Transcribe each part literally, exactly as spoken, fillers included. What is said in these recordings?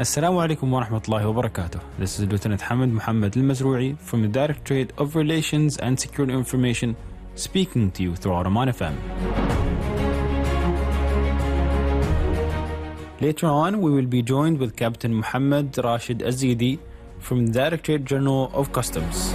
Assalamu alaikum wa rahmatullahi wa barakatuh. This is Lieutenant Hamid Muhammad Al-Mazroui from the Directorate of Relations and Security Information speaking to you through Oman F M. Later on, we will be joined with Captain Muhammad Rashid Azidi from the Directorate General of Customs.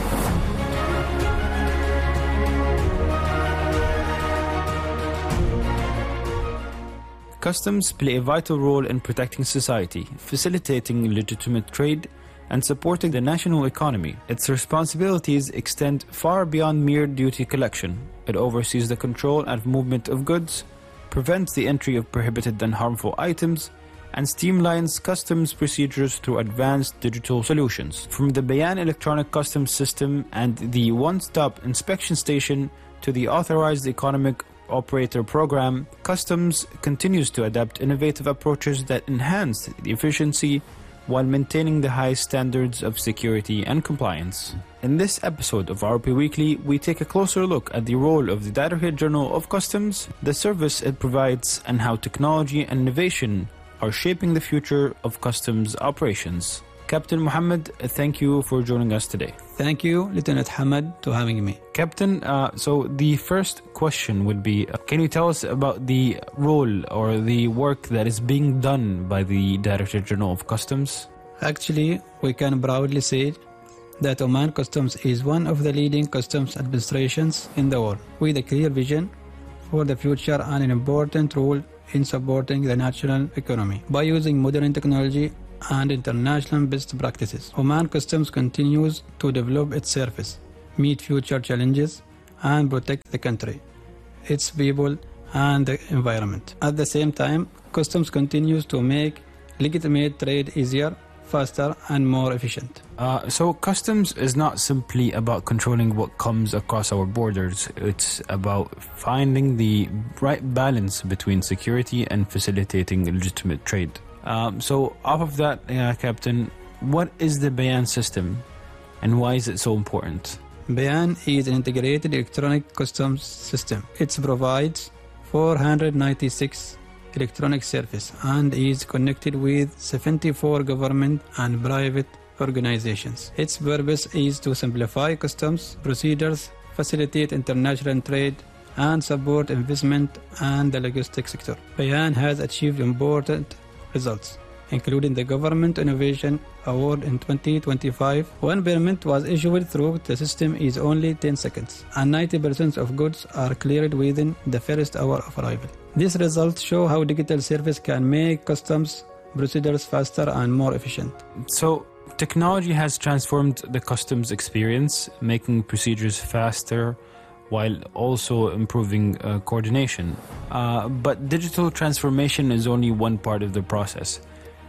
Customs play a vital role in protecting society, facilitating legitimate trade, and supporting the national economy. Its responsibilities extend far beyond mere duty collection. It oversees the control and movement of goods, prevents the entry of prohibited and harmful items, and streamlines customs procedures through advanced digital solutions. From the Bayan Electronic Customs System and the one-stop inspection station to the Authorized Economic Operator Program, Customs continues to adapt innovative approaches that enhance the efficiency while maintaining the highest standards of security and compliance. In this episode of R P Weekly, we take a closer look at the role of the Directorate General of Customs, the service it provides, and how technology and innovation are shaping the future of customs operations. Captain Muhammad, thank you for joining us today. Thank you, Lieutenant Hamad, for having me. Captain, uh, so the first question would be, uh, can you tell us about the role or the work that is being done by the Director General of Customs? Actually, we can proudly say that Oman Customs is one of the leading customs administrations in the world, with a clear vision for the future and an important role in supporting the national economy. By using modern technology and international best practices, Oman Customs continues to develop its service, meet future challenges, and protect the country, its people, and the environment. At the same time, Customs continues to make legitimate trade easier, faster, and more efficient. Uh, so customs is not simply about controlling what comes across our borders. It's about finding the right balance between security and facilitating legitimate trade. Um, so off of that, uh, Captain, what is the Bayan system and why is it so important? Bayan is an integrated electronic customs system. It provides four hundred ninety-six electronic service and is connected with seventy-four government and private organizations. Its purpose is to simplify customs procedures, facilitate international trade, and support investment and the logistics sector. Bayan has achieved important results, including the Government Innovation Award in twenty twenty-five. One permit was issued through the system is only ten seconds, and ninety percent of goods are cleared within the first hour of arrival. These results show how digital service can make customs procedures faster and more efficient. So, technology has transformed the customs experience, making procedures faster while also improving uh, coordination. Uh, but digital transformation is only one part of the process.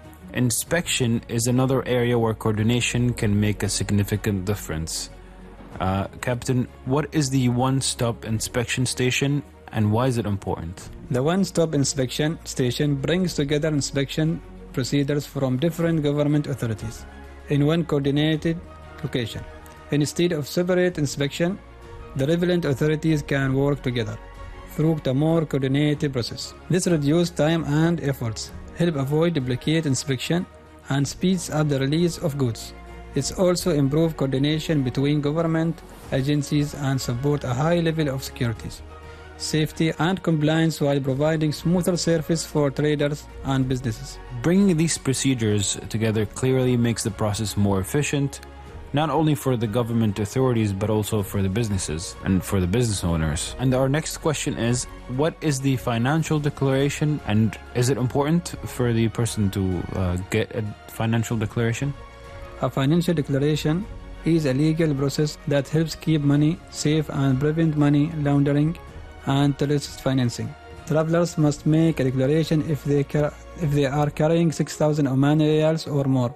Inspection is another area where coordination can make a significant difference. Uh, Captain, what is the one-stop inspection station and why is it important? The one-stop inspection station brings together inspection procedures from different government authorities in one coordinated location. Instead of separate inspection, the relevant authorities can work together through a more coordinated process. This reduces time and efforts, help avoid duplicate inspection, and speeds up the release of goods. It also improves coordination between government agencies and support a high level of security, safety, and compliance while providing smoother service for traders and businesses. Bringing these procedures together clearly makes the process more efficient, not only for the government authorities, but also for the businesses and for the business owners. And our next question is, what is the financial declaration and is it important for the person to uh, get a financial declaration? A financial declaration is a legal process that helps keep money safe and prevent money laundering and terrorist financing. Travelers must make a declaration if they, car- if they are carrying six thousand Omani riyals or more,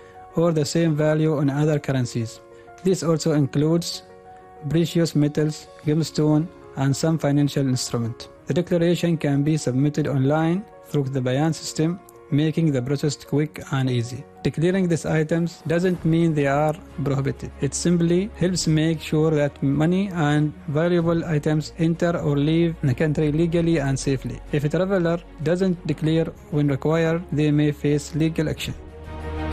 or the same value in other currencies. This also includes precious metals, gemstone, and some financial instrument. The declaration can be submitted online through the Bayan system, making the process quick and easy. Declaring these items doesn't mean they are prohibited. It simply helps make sure that money and valuable items enter or leave the country legally and safely. If a traveler doesn't declare when required, they may face legal action.